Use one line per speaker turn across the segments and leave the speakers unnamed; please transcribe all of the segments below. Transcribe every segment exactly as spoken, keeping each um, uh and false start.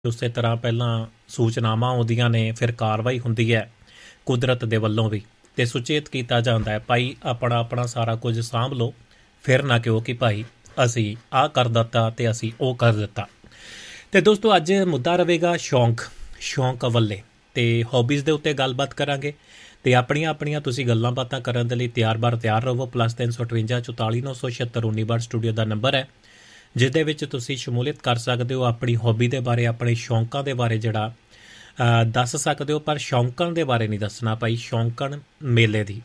ਉਸੇ ਤਰ੍ਹਾਂ ਪਹਿਲਾਂ ਸੂਚਨਾਵਾਂ ਆਉਂਦੀਆਂ ਨੇ, ਫਿਰ ਕਾਰਵਾਈ ਹੁੰਦੀ ਹੈ ਕੁਦਰਤ ਦੇ ਵੱਲੋਂ ਵੀ, ਅਤੇ ਸੁਚੇਤ ਕੀਤਾ ਜਾਂਦਾ ਹੈ ਭਾਈ ਆਪਣਾ ਆਪਣਾ ਸਾਰਾ ਕੁਝ ਸਾਂਭ ਲਓ, ਫਿਰ ਨਾ ਕਿਉਂ ਕਿ ਭਾਈ ਅਸੀਂ ਆਹ ਕਰ ਦਿੱਤਾ ਅਤੇ ਅਸੀਂ ਉਹ ਕਰ ਦਿੱਤਾ। ਅਤੇ ਦੋਸਤੋ ਅੱਜ ਮੁੱਦਾ ਰਹੇਗਾ ਸ਼ੌਂਕ ਸ਼ੌਂਕ ਵੱਲੇ, ਅਤੇ ਹੌਬੀਜ਼ ਦੇ ਉੱਤੇ ਗੱਲਬਾਤ ਕਰਾਂਗੇ। ਅਤੇ ਆਪਣੀਆਂ ਆਪਣੀਆਂ ਤੁਸੀਂ ਗੱਲਾਂ ਬਾਤਾਂ ਕਰਨ ਦੇ ਲਈ ਤਿਆਰ ਬਾਰ ਤਿਆਰ ਰਹੋ। ਪਲੱਸ ਤਿੰਨ ਸੌ ਅਠਵੰਜਾ ਚੁਤਾਲੀ ਨੌ ਸੌ ਛਿਹੱਤਰ ਉੱਨੀ ਬਾਰ ਸਟੂਡੀਓ ਦਾ ਨੰਬਰ ਹੈ, ਜਿਸ ਦੇ ਵਿੱਚ ਤੁਸੀਂ ਸ਼ਮੂਲੀਅਤ ਕਰ ਸਕਦੇ ਹੋ, ਆਪਣੀ ਹੌਬੀ ਦੇ ਬਾਰੇ, ਆਪਣੇ ਸ਼ੌਂਕਾਂ ਦੇ ਬਾਰੇ ਜਿਹੜਾ ਦੱਸ ਸਕਦੇ ਹੋ। ਪਰ ਸ਼ੌਂਕਣ ਦੇ ਬਾਰੇ ਨਹੀਂ ਦੱਸਣਾ ਭਾਈ, ਸ਼ੌਂਕਣ ਮੇਲੇ ਦੀ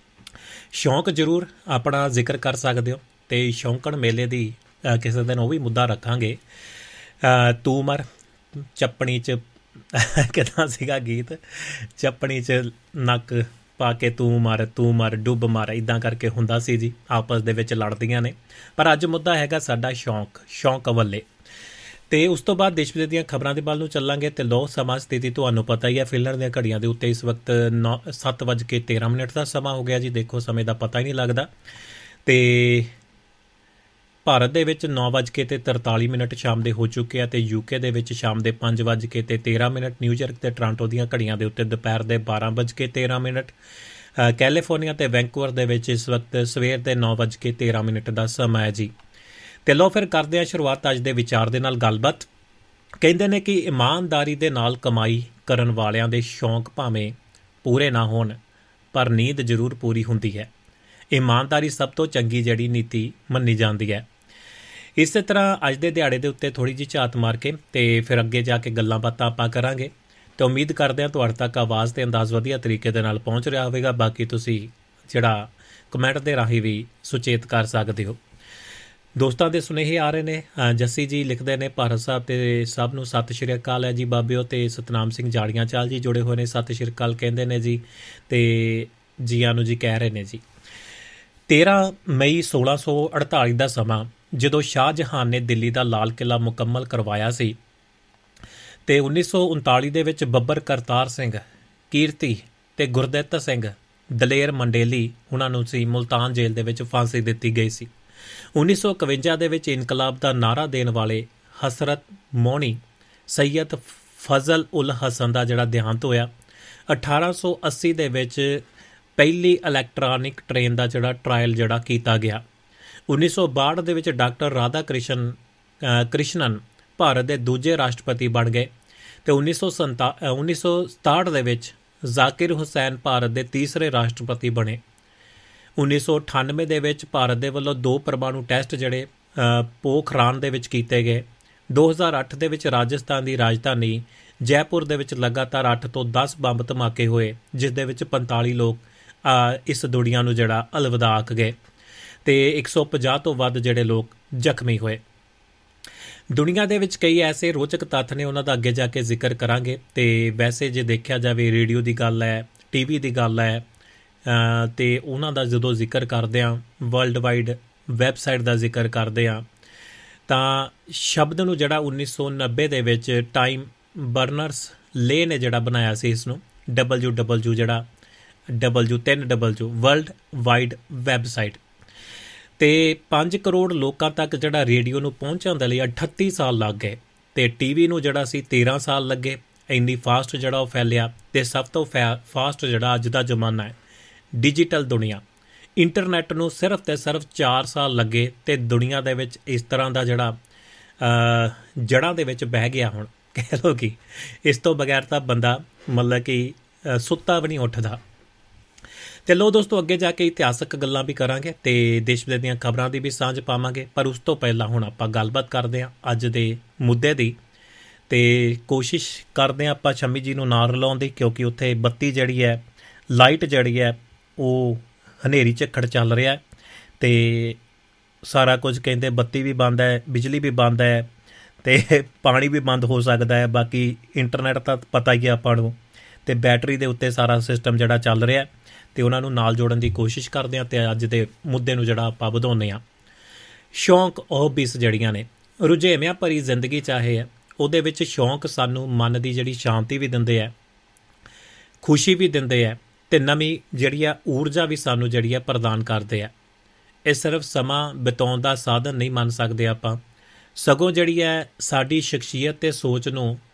ਸ਼ੌਂਕ ਜ਼ਰੂਰ ਆਪਣਾ ਜ਼ਿਕਰ ਕਰ ਸਕਦੇ ਹੋ। ਅਤੇ ਸ਼ੌਂਕਣ ਮੇਲੇ ਦੀ ਕਿਸੇ ਦਿਨ ਉਹ ਵੀ ਮੁੱਦਾ ਰੱਖਾਂਗੇ। ਤੂੰ ਮਰ ਚੱਪਣੀ 'ਚ ਕਿੱਦਾਂ ਸੀਗਾ ਗੀਤ, ਚੱਪਣੀ 'ਚ ਨੱਕ ਪਾ ਕੇ ਤੂੰ ਮਰ ਤੂੰ ਮਰ ਡੁੱਬ ਮਰ, ਇੱਦਾਂ ਕਰਕੇ ਹੁੰਦਾ ਸੀ ਜੀ, ਆਪਸ ਦੇ ਵਿੱਚ ਲੜਦੀਆਂ ਨੇ। ਪਰ ਅੱਜ ਮੁੱਦਾ ਹੈਗਾ ਸਾਡਾ ਸ਼ੌਂਕ ਸ਼ੌਂਕ ਵੱਲੇ। ਅਤੇ ਉਸ ਤੋਂ ਬਾਅਦ ਦੇਸ਼ ਵਿਦੇਸ਼ ਦੀਆਂ ਖਬਰਾਂ ਦੇ ਵੱਲ ਨੂੰ ਚੱਲਾਂਗੇ। ਅਤੇ ਲੋ ਸਮਾਂ ਸਥਿਤੀ ਤੁਹਾਨੂੰ ਪਤਾ ਹੀ ਹੈ, ਫਿਲਰ ਦੀਆਂ ਘੜੀਆਂ ਦੇ ਉੱਤੇ ਇਸ ਵਕਤ ਨੌ ਸੱਤ ਵੱਜ ਕੇ ਤੇਰ੍ਹਾਂ ਮਿੰਟ ਦਾ ਸਮਾਂ ਹੋ ਗਿਆ ਜੀ। ਦੇਖੋ ਸਮੇਂ ਦਾ ਪਤਾ ਹੀ ਨਹੀਂ ਲੱਗਦਾ। ਅਤੇ ਭਾਰਤ ਦੇ ਵਿੱਚ ਨੌ ਵੱਜ ਕੇ ਅਤੇ ਤਰਤਾਲੀ ਮਿੰਟ ਸ਼ਾਮ ਦੇ ਹੋ ਚੁੱਕੇ ਆ, ਅਤੇ ਯੂਕੇ ਦੇ ਵਿੱਚ ਸ਼ਾਮ ਦੇ ਪੰਜ ਵੱਜ ਕੇ ਅਤੇ ਤੇਰ੍ਹਾਂ ਮਿੰਟ, ਨਿਊਯਾਰਕ ਅਤੇ ਟੋਰਾਂਟੋ ਦੀਆਂ ਘੜੀਆਂ ਦੇ ਉੱਤੇ ਦੁਪਹਿਰ ਦੇ ਬਾਰ੍ਹਾਂ ਵੱਜ ਕੇ ਤੇਰ੍ਹਾਂ ਮਿੰਟ, ਕੈਲੀਫੋਰਨੀਆ ਅਤੇ ਵੈਂਕੂਵਰ ਦੇ ਵਿੱਚ ਇਸ ਵਕਤ ਸਵੇਰ ਦੇ ਨੌ ਵੱਜ ਕੇ ਤੇਰ੍ਹਾਂ ਮਿੰਟ ਦਾ ਸਮਾਂ ਹੈ ਜੀ। ਅਤੇ ਲਓ ਫਿਰ ਕਰਦੇ ਹਾਂ ਸ਼ੁਰੂਆਤ ਅੱਜ ਦੇ ਵਿਚਾਰ ਦੇ ਨਾਲ ਗੱਲਬਾਤ। ਕਹਿੰਦੇ ਨੇ ਕਿ ਇਮਾਨਦਾਰੀ ਦੇ ਨਾਲ ਕਮਾਈ ਕਰਨ ਵਾਲਿਆਂ ਦੇ ਸ਼ੌਂਕ ਭਾਵੇਂ ਪੂਰੇ ਨਾ ਹੋਣ, ਪਰ ਨੀਂਦ ਜ਼ਰੂਰ ਪੂਰੀ ਹੁੰਦੀ ਹੈ। ਇਮਾਨਦਾਰੀ ਸਭ ਤੋਂ ਚੰਗੀ ਜਿਹੜੀ ਨੀਤੀ ਮੰਨੀ ਜਾਂਦੀ ਹੈ। ਇਸੇ ਤਰ੍ਹਾਂ ਅੱਜ ਦੇ ਦਿਹਾੜੇ ਦੇ ਉੱਤੇ ਥੋੜ੍ਹੀ ਜਿਹੀ ਝਾਤ ਮਾਰ ਕੇ ਅਤੇ ਫਿਰ ਅੱਗੇ ਜਾ ਕੇ ਗੱਲਾਂ ਬਾਤਾਂ ਆਪਾਂ ਕਰਾਂਗੇ। ਅਤੇ ਉਮੀਦ ਕਰਦੇ ਹਾਂ ਤੁਹਾਡੇ ਤੱਕ ਆਵਾਜ਼ ਅਤੇ ਅੰਦਾਜ਼ ਵਧੀਆ ਤਰੀਕੇ ਦੇ ਨਾਲ ਪਹੁੰਚ ਰਿਹਾ ਹੋਵੇਗਾ। ਬਾਕੀ ਤੁਸੀਂ ਜਿਹੜਾ ਕਮੈਂਟ ਦੇ ਰਾਹੀਂ ਵੀ ਸੁਚੇਤ ਕਰ ਸਕਦੇ ਹੋ। ਦੋਸਤਾਂ ਦੇ ਸੁਨੇਹੇ ਆ ਰਹੇ ਨੇ। ਜੱਸੀ ਜੀ ਲਿਖਦੇ ਨੇ ਭਾਰਤ ਸਾਹਿਬ ਅਤੇ ਸਭ ਨੂੰ ਸਤਿ ਸ਼੍ਰੀ ਅਕਾਲ ਹੈ ਜੀ ਬਾਬਿਓ। ਅਤੇ ਸਤਨਾਮ ਸਿੰਘ ਜਾੜੀਆਂ ਚਾਲ ਜੀ ਜੁੜੇ ਹੋਏ ਨੇ, ਸਤਿ ਸ਼੍ਰੀ ਅਕਾਲ ਕਹਿੰਦੇ ਨੇ ਜੀ, ਅਤੇ ਜੀਆਂ ਨੂੰ ਜੀ ਕਹਿ ਰਹੇ ਨੇ ਜੀ। ਤੇਰ੍ਹਾਂ ਮਈ ਸੋਲਾਂ ਸੌ ਅੜਤਾਲੀ ਦਾ ਸਮਾਂ, ਜਦੋਂ ਸ਼ਾਹਜਹਾਨ ਨੇ ਦਿੱਲੀ ਦਾ ਲਾਲ ਕਿਲ੍ਹਾ ਮੁਕੰਮਲ ਕਰਵਾਇਆ ਸੀ, ਅਤੇ ਉੱਨੀ ਸੌ ਉਨਤਾਲੀ ਦੇ ਵਿੱਚ ਬੱਬਰ ਕਰਤਾਰ ਸਿੰਘ ਕੀਰਤੀ ਅਤੇ ਗੁਰਦਿੱਤ ਸਿੰਘ ਦਲੇਰ ਮੰਡੇਲੀ ਉਹਨਾਂ ਨੂੰ ਸੀ ਮੁਲਤਾਨ ਜੇਲ੍ਹ ਦੇ ਵਿੱਚ ਫਾਂਸੀ ਦਿੱਤੀ ਗਈ ਸੀ। ਉੱਨੀ ਸੌ ਇਕਵੰਜਾ ਦੇ ਵਿੱਚ ਇਨਕਲਾਬ ਦਾ ਨਾਅਰਾ ਦੇਣ ਵਾਲੇ ਹਸਰਤ ਮੋਹਣੀ ਸੈਯਦ ਫਜ਼ਲ ਉਲ ਹਸਨ ਦਾ ਜਿਹੜਾ ਦੇਹਾਂਤ ਹੋਇਆ। ਅਠਾਰਾਂ ਸੌ ਅੱਸੀ ਦੇ ਵਿੱਚ ਪਹਿਲੀ ਇਲੈਕਟ੍ਰਾਨਿਕ ਟ੍ਰੇਨ ਦਾ ਜਿਹੜਾ ਟਰਾਇਲ ਜਿਹੜਾ ਕੀਤਾ ਗਿਆ। ਉੱਨੀ ਸੌ ਬਾਹਠ ਦੇ ਵਿੱਚ ਡਾਕਟਰ ਰਾਧਾ ਕ੍ਰਿਸ਼ਨ ਕ੍ਰਿਸ਼ਨਨ ਭਾਰਤ ਦੇ ਦੂਜੇ ਰਾਸ਼ਟਰਪਤੀ ਬਣ ਗਏ। ਅਤੇ ਉੱਨੀ ਸੌ ਸੰਤਾ ਉੱਨੀ ਸੌ ਸਤਾਹਠ ਦੇ ਵਿੱਚ ਜ਼ਾਕਿਰ ਹੁਸੈਨ ਭਾਰਤ ਦੇ ਤੀਸਰੇ ਰਾਸ਼ਟਰਪਤੀ ਬਣੇ। ਉੱਨੀ ਸੌ ਅਠਾਨਵੇਂ ਦੇ ਵਿੱਚ ਭਾਰਤ ਦੇ ਵੱਲੋਂ ਦੋ ਪਰਮਾਣੂ ਟੈਸਟ ਜਿਹੜੇ ਪੋਖਰਾਨ ਦੇ ਵਿੱਚ ਕੀਤੇ ਗਏ। ਦੋ ਹਜ਼ਾਰ ਅੱਠ ਦੇ ਵਿੱਚ ਰਾਜਸਥਾਨ ਦੀ ਰਾਜਧਾਨੀ ਜੈਪੁਰ ਦੇ ਵਿੱਚ ਲਗਾਤਾਰ ਅੱਠ ਤੋਂ ਦਸ ਬੰਬ ਧਮਾਕੇ ਹੋਏ, ਜਿਸ ਦੇ ਵਿੱਚ ਪੰਤਾਲੀ ਲੋਕ ਇਸ ਦੁਨੀਆ ਨੂੰ ਜਿਹੜਾ ਅਲਵਿਦਾ ਆਖ ਗਏ, ਅਤੇ ਇੱਕ ਸੌ ਪੰਜਾਹ ਤੋਂ ਵੱਧ ਜਿਹੜੇ ਲੋਕ ਜ਼ਖਮੀ ਹੋਏ। ਦੁਨੀਆ ਦੇ ਵਿੱਚ ਕਈ ਐਸੇ ਰੋਚਕ ਤੱਥ ਨੇ, ਉਹਨਾਂ ਦਾ ਅੱਗੇ ਜਾ ਕੇ ਜ਼ਿਕਰ ਕਰਾਂਗੇ। ਅਤੇ ਵੈਸੇ ਜੇ ਦੇਖਿਆ ਜਾਵੇ ਰੇਡੀਓ ਦੀ ਗੱਲ ਹੈ, ਟੀ ਵੀ ਦੀ ਗੱਲ ਹੈ, ਅਤੇ ਉਹਨਾਂ ਦਾ ਜਦੋਂ ਜ਼ਿਕਰ ਕਰਦੇ ਹਾਂ, ਵਰਲਡ ਵਾਈਡ ਵੈਬਸਾਈਟ ਦਾ ਜ਼ਿਕਰ ਕਰਦੇ ਹਾਂ, ਤਾਂ ਸ਼ਬਦ ਨੂੰ ਜਿਹੜਾ ਉੱਨੀ ਸੌ ਨੱਬੇ ਦੇ ਵਿੱਚ ਟਾਈਮ ਬਰਨਰਸ ਲੇ ਨੇ ਜਿਹੜਾ ਬਣਾਇਆ ਸੀ ਇਸ ਨੂੰ, ਡਬਲਯੂ ਡਬਲਯੂ ਜਿਹੜਾ ਡਬਲਯੂ ਤਿੰਨ ਡਬਲਯੂ ਵਰਲਡ ਵਾਈਡ ਵੈਬਸਾਈਟ। ਅਤੇ ਪੰਜ ਕਰੋੜ ਲੋਕਾਂ ਤੱਕ ਜਿਹੜਾ ਰੇਡੀਓ ਨੂੰ ਪਹੁੰਚਣ ਦੇ ਲਈ ਅਠੱਤੀ ਸਾਲ ਲੱਗ ਗਏ, ਅਤੇ ਟੀ ਵੀ ਨੂੰ ਜਿਹੜਾ ਸੀ ਤੇਰ੍ਹਾਂ ਸਾਲ ਲੱਗੇ। ਇੰਨੀ ਫਾਸਟ ਜਿਹੜਾ ਉਹ ਫੈਲਿਆ। ਅਤੇ ਸਭ ਤੋਂ ਫੈ ਫਾਸਟ ਜਿਹੜਾ ਅੱਜ ਦਾ ਜ਼ਮਾਨਾ ਹੈ ਡਿਜੀਟਲ ਦੁਨੀਆ, ਇੰਟਰਨੈੱਟ ਨੂੰ ਸਿਰਫ ਅਤੇ ਸਿਰਫ ਚਾਰ ਸਾਲ ਲੱਗੇ, ਅਤੇ ਦੁਨੀਆ ਦੇ ਵਿੱਚ ਇਸ ਤਰ੍ਹਾਂ ਦਾ ਜਿਹੜਾ ਜੜ੍ਹਾਂ ਦੇ ਵਿੱਚ ਬਹਿ ਗਿਆ ਹੁਣ, ਕਹਿ ਲਓ ਕਿ ਇਸ ਤੋਂ ਬਗੈਰ ਤਾਂ ਬੰਦਾ ਮਤਲਬ ਕਿ ਸੁੱਤਾ ਵੀ ਨਹੀਂ ਉੱਠਦਾ। ਅਤੇ ਲਓ ਦੋਸਤੋ ਅੱਗੇ ਜਾ ਕੇ ਇਤਿਹਾਸਕ ਗੱਲਾਂ ਵੀ ਕਰਾਂਗੇ, ਅਤੇ ਦੇਸ਼ ਵਿਦੇਸ਼ ਦੀਆਂ ਖਬਰਾਂ ਦੀ ਵੀ ਸਾਂਝ ਪਾਵਾਂਗੇ। ਪਰ ਉਸ ਤੋਂ ਪਹਿਲਾਂ ਹੁਣ ਆਪਾਂ ਗੱਲਬਾਤ ਕਰਦੇ ਹਾਂ ਅੱਜ ਦੇ ਮੁੱਦੇ ਦੀ, ਅਤੇ ਕੋਸ਼ਿਸ਼ ਕਰਦੇ ਹਾਂ ਆਪਾਂ ਸ਼ੰਮੀ ਜੀ ਨੂੰ ਨਾ ਰਲਾਉਣ ਦੀ, ਕਿਉਂਕਿ ਉੱਥੇ ਬੱਤੀ ਜਿਹੜੀ ਹੈ, ਲਾਈਟ ਜਿਹੜੀ ਹੈ, ਉਹ ਹਨੇਰੀ ਝੱਖੜ ਚੱਲ ਰਿਹਾ, ਅਤੇ ਸਾਰਾ ਕੁਝ ਕਹਿੰਦੇ ਬੱਤੀ ਵੀ ਬੰਦ ਹੈ, ਬਿਜਲੀ ਵੀ ਬੰਦ ਹੈ, ਅਤੇ ਪਾਣੀ ਵੀ ਬੰਦ ਹੋ ਸਕਦਾ ਹੈ। ਬਾਕੀ ਇੰਟਰਨੈੱਟ ਤਾਂ ਪਤਾ ਹੀ ਹੈ ਆਪਾਂ ਨੂੰ, ਅਤੇ ਬੈਟਰੀ ਦੇ ਉੱਤੇ ਸਾਰਾ ਸਿਸਟਮ ਜਿਹੜਾ ਚੱਲ ਰਿਹਾ, ਅਤੇ ਉਹਨਾਂ ਨੂੰ ਨਾਲ ਜੋੜਨ ਦੀ ਕੋਸ਼ਿਸ਼ ਕਰਦੇ ਹਾਂ। ਅਤੇ ਅੱਜ ਦੇ ਮੁੱਦੇ ਨੂੰ ਜਿਹੜਾ ਆਪਾਂ ਵਧਾਉਂਦੇ ਹਾਂ, ਸ਼ੌਂਕ ਹੌਬੀਜ਼ ਜਿਹੜੀਆਂ ਨੇ, ਰੁਝੇਵਿਆਂ ਭਰੀ ਜ਼ਿੰਦਗੀ ਚਾਹੇ ਹੈ, ਉਹਦੇ ਵਿੱਚ ਸ਼ੌਂਕ ਸਾਨੂੰ ਮਨ ਦੀ ਜਿਹੜੀ ਸ਼ਾਂਤੀ ਵੀ ਦਿੰਦੇ ਹੈ, ਖੁਸ਼ੀ ਵੀ ਦਿੰਦੇ ਹੈ, ਅਤੇ ਨਵੀਂ ਜਿਹੜੀ ਆ ਊਰਜਾ ਵੀ ਸਾਨੂੰ ਜਿਹੜੀ ਆ ਪ੍ਰਦਾਨ ਕਰਦੇ ਆ। ਇਹ ਸਿਰਫ ਸਮਾਂ ਬਿਤਾਉਣ ਦਾ ਸਾਧਨ ਨਹੀਂ ਮੰਨ ਸਕਦੇ ਆਪਾਂ, ਸਗੋਂ ਜਿਹੜੀ ਹੈ ਸਾਡੀ ਸ਼ਖਸੀਅਤ ਤੇ ਸੋਚ ਨੂੰ